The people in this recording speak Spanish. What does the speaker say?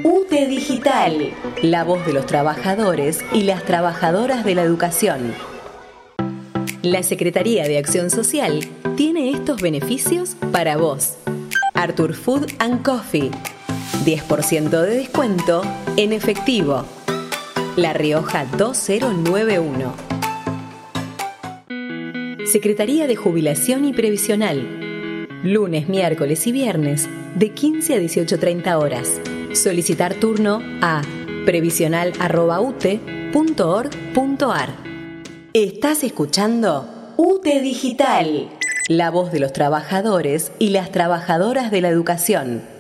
UTE Digital, la voz de los trabajadores y las trabajadoras de la educación. La Secretaría de Acción Social tiene estos beneficios para vos. Artur Food and Coffee, 10% de descuento en efectivo. La Rioja 2091. Secretaría de Jubilación y Previsional. Lunes, miércoles y viernes de 15 a 18:30 horas. Solicitar turno a previsional@ute.org.ar. Estás escuchando UTE Digital, la voz de los trabajadores y las trabajadoras de la educación.